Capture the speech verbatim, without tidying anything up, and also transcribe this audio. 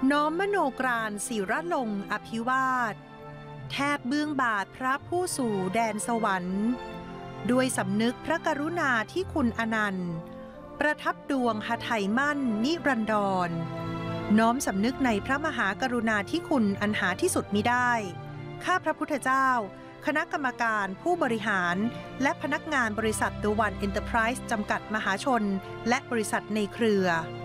น้อมมโนกรานศิรลงอภิวาทแทบเบื้องบาทพระผู้สู่แดนสวรรค์ด้วยสำนึกพระกรุณาที่คุณอนันต์ประทับดวงหทัยมั่นนิรันดรน้อมสำนึกในพระมหากรุณาธิคุณอันหาที่สุดมิได้ข้าพระพุทธเจ้าคณะกรรมการผู้บริหารและพนักงานบริษัท The One Enterprise จำกัดมหาชนและบริษัทในเครือ